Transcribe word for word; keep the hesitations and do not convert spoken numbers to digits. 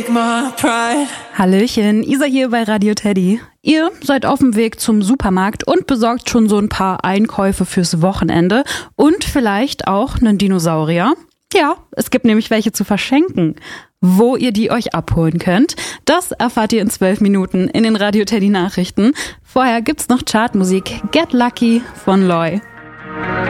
Hallöchen, Isa hier bei Radio Teddy. Ihr seid auf dem Weg zum Supermarkt und besorgt schon so ein paar Einkäufe fürs Wochenende und vielleicht auch einen Dinosaurier. Ja, es gibt nämlich welche zu verschenken. Wo ihr die euch abholen könnt, das erfahrt ihr in zwölf Minuten in den Radio Teddy Nachrichten. Vorher gibt's noch Chartmusik. Get Lucky von Loy.